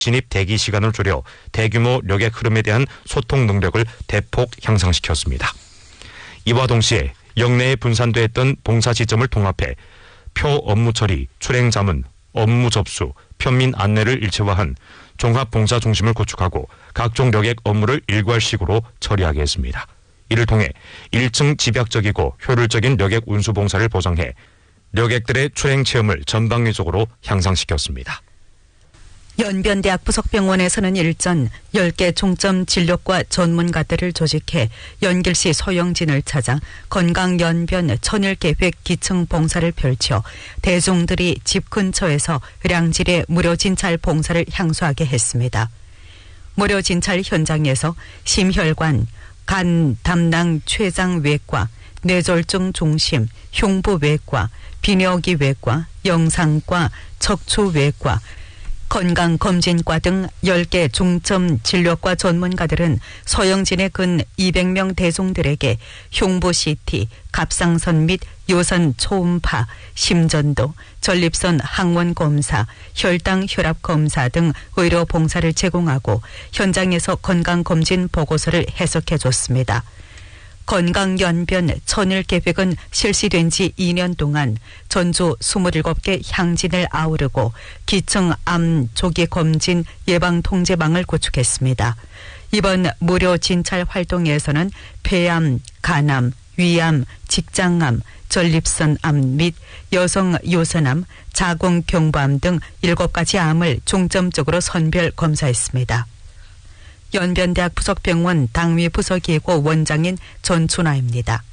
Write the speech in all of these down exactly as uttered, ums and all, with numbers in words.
진입 대기 시간을 줄여 대규모 여객 흐름에 대한 소통 능력을 대폭 향상시켰습니다. 이와 동시에 역내에 분산돼 있던 봉사 지점을 통합해 표 업무 처리, 출행 자문, 업무 접수, 편민 안내를 일체화한 종합봉사 중심을 구축하고 각종 여객 업무를 일괄식으로 처리하게 했습니다. 이를 통해 일층 집약적이고 효율적인 여객 운수 봉사를 보장해 여객들의 출행 체험을 전방위적으로 향상시켰습니다. 연변대학 부속병원에서는 일전 열 개 중점 진료과 전문가들을 조직해 연길시 소영진을 찾아 건강연변 천일계획 기층 봉사를 펼쳐 대중들이 집 근처에서 의량질의 무료 진찰 봉사를 향수하게 했습니다. 무료 진찰 현장에서 심혈관, 간 담당 췌장외과, 뇌졸중 중심, 흉부외과, 비뇨기외과, 영상과, 척추외과, 건강검진과 등 열 개 중점 진료과 전문가들은 소영진의 근 이백 명 대중들에게 흉부 씨티, 갑상선 및 요선 초음파, 심전도, 전립선 항원 검사, 혈당 혈압 검사 등 의료 봉사를 제공하고 현장에서 건강검진 보고서를 해석해 줬습니다. 건강연변 천일계획은 실시된 지 이 년 동안 전주 이십칠 개 향진을 아우르고 기층 암 조기 검진 예방 통제망을 구축했습니다. 이번 무료 진찰 활동에서는 폐암, 간암, 위암, 직장암, 전립선암 및 여성 요선암, 자궁경부암 등 일곱 가지 암을 중점적으로 선별 검사했습니다. 연변대학 부속병원 당위 부서기고 원장인 전춘아입니다.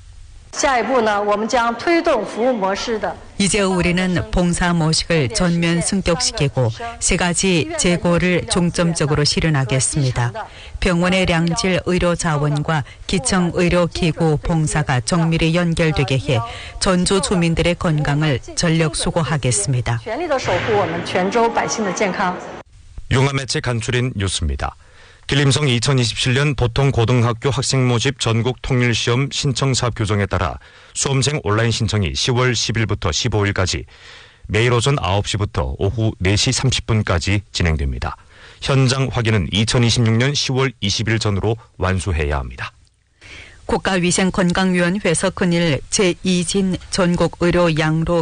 이제 우리는 봉사 모식을 전면 승격시키고 세 가지 재고를 중점적으로 실현하겠습니다. 병원의 량질 의료 자원과 기청 의료기구 봉사가 정밀히 연결되게 해 전주 주민들의 건강을 전력 수고하겠습니다. 용화매체 간추린 뉴스입니다. 길림성 이천이십칠 년 보통고등학교 학생 모집 전국 통일시험 신청 사업 규정에 따라 수험생 온라인 신청이 시월 십일부터 십오일까지 매일 오전 아홉 시부터 오후 네 시 삼십 분까지 진행됩니다. 현장 확인은 이천이십육 년 시월 이십일 전으로 완수해야 합니다. 국가위생건강위원회에서 근일 제이진 전국 의료 양로